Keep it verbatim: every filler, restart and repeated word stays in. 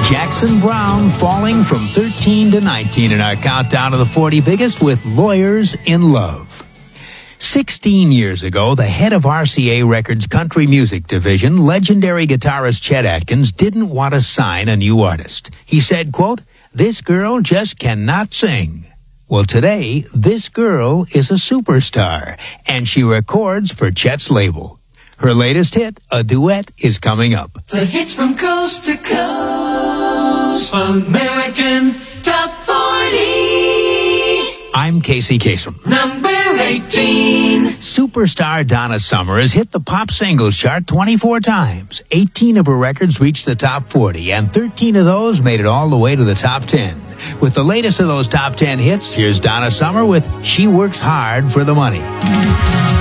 Jackson Browne falling from thirteen to nineteen in our countdown of the forty biggest with Lawyers in Love. Sixteen years ago, the head of R C A Records' country music division, legendary guitarist Chet Atkins, didn't want to sign a new artist. He said, quote, "This girl just cannot sing." Well, today, this girl is a superstar, and she records for Chet's label. Her latest hit, a duet, is coming up. The hits from coast to coast, American Top forty. I'm Casey Kasem. Number eighteen. Superstar Donna Summer has hit the pop singles chart twenty-four times. eighteen of her records reached the top forty, and thirteen of those made it all the way to the top ten. With the latest of those top ten hits, here's Donna Summer with She Works Hard for the Money.